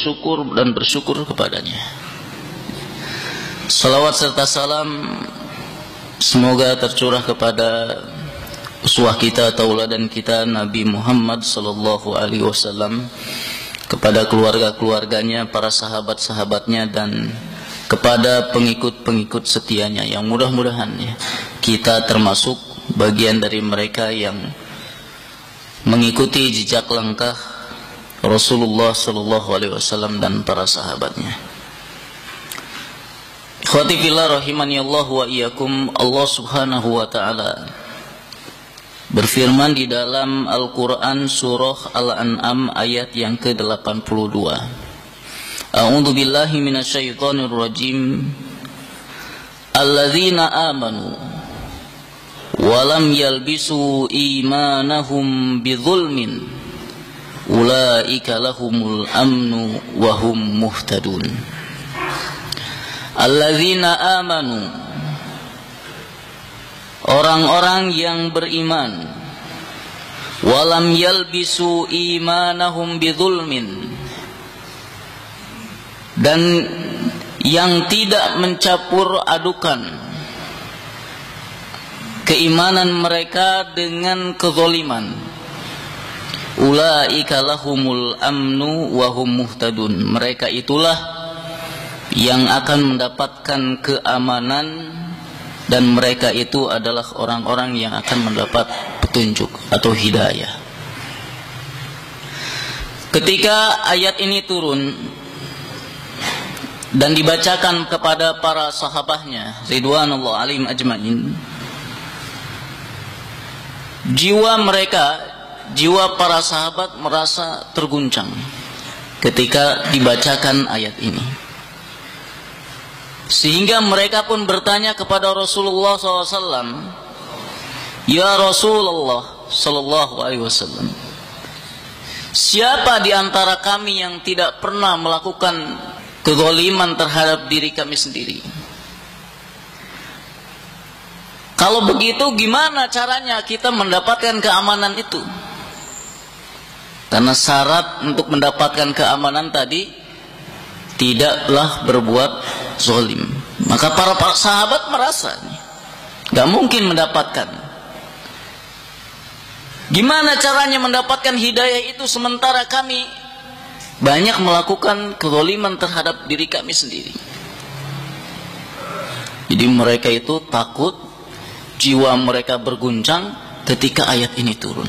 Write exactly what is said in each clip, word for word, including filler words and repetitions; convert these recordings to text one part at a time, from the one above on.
syukur dan bersyukur kepadanya. Salawat serta salam semoga tercurah kepada uswah kita, tauladan kita, Nabi Muhammad sallallahu alaihi wasallam, kepada keluarga-keluarganya, para sahabat-sahabatnya, dan kepada pengikut-pengikut setianya, yang mudah-mudahan ya, kita termasuk bagian dari mereka yang mengikuti jejak langkah Rasulullah sallallahu alaihi wasallam dan para sahabatnya. Ikhwati fillah rahimani Allah wa iyyakum, Allah Subhanahu wa taala berfirman di dalam Al-Qur'an surah Al-An'am ayat yang ke delapan puluh dua. A'udzu billahi minasyaitonir rajim. Alladzina amanu wa lam yalbisu imanahum bidzulmin ulaika lahumul amnu wa hum muhtadun. Alladzina amanu, orang-orang yang beriman, walam yalbisu imanahum bidzulmin, dan yang tidak mencampur adukan keimanan mereka dengan kezaliman. Ulaika lahumul amnu wa hum muhtadun, mereka itulah yang akan mendapatkan keamanan, dan mereka itu adalah orang-orang yang akan mendapat petunjuk atau hidayah. Ketika ayat ini turun dan dibacakan kepada para sahabatnya ridwanullah alaihim ajmain, jiwa mereka, jiwa para sahabat merasa terguncang ketika dibacakan ayat ini, sehingga mereka pun bertanya kepada Rasulullah shallallahu alaihi wasallam, ya Rasulullah sallallahu alaihi wasallam, siapa di antara kami yang tidak pernah melakukan kezaliman terhadap diri kami sendiri? Kalau begitu gimana caranya kita mendapatkan keamanan itu? Karena syarat untuk mendapatkan keamanan tadi tidaklah berbuat zalim. Maka para, para sahabat merasa gak mungkin mendapatkan. Gimana caranya mendapatkan hidayah itu sementara kami banyak melakukan kezaliman terhadap diri kami sendiri? Jadi mereka itu takut, jiwa mereka berguncang ketika ayat ini turun.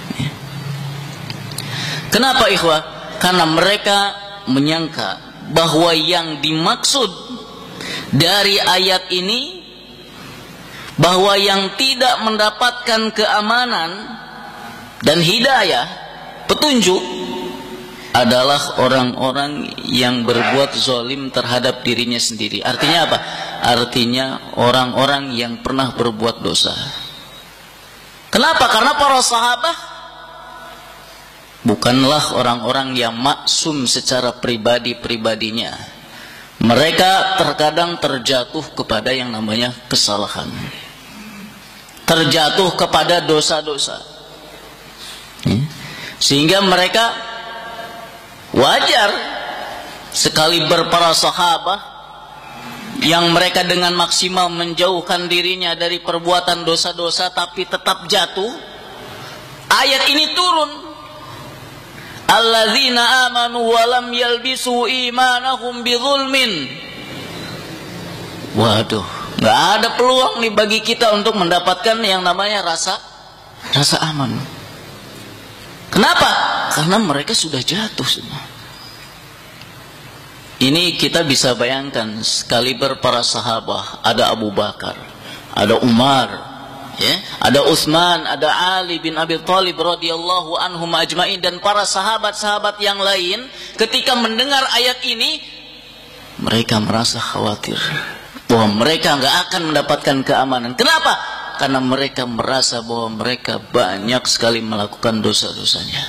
Kenapa ikhwah? Karena mereka menyangka bahwa yang dimaksud dari ayat ini, bahwa yang tidak mendapatkan keamanan dan hidayah, petunjuk, adalah orang-orang yang berbuat zalim terhadap dirinya sendiri. Artinya apa? Artinya orang-orang yang pernah berbuat dosa. Kenapa? Karena para sahabat bukanlah orang-orang yang maksum secara pribadi-pribadinya. Mereka terkadang terjatuh kepada yang namanya kesalahan, terjatuh kepada dosa-dosa, sehingga mereka wajar sekali berpara sahabat yang mereka dengan maksimal menjauhkan dirinya dari perbuatan dosa-dosa tapi tetap jatuh. Ayat ini turun, alladzina amanu wa lam yalbisu imanahum bidzulmin. Waduh, nggak ada peluang nih bagi kita untuk mendapatkan yang namanya rasa rasa aman. Kenapa? Karena mereka sudah jatuh semua. Ini kita bisa bayangkan sekaliber para sahabat, ada Abu Bakar, ada Umar, ya, ada Utsman, ada Ali bin Abi Thalib radhiyallahu anhum ajmain, dan para sahabat-sahabat yang lain ketika mendengar ayat ini mereka merasa khawatir bahwa mereka nggak akan mendapatkan keamanan. Kenapa? Karena mereka merasa bahwa mereka banyak sekali melakukan dosa-dosanya.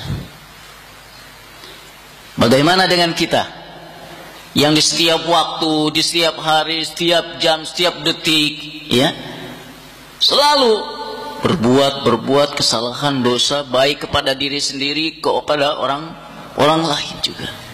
Bagaimana dengan kita yang di setiap waktu, di setiap hari, setiap jam, setiap detik, ya, selalu berbuat berbuat kesalahan, dosa, baik kepada diri sendiri, kepada orang orang lain juga.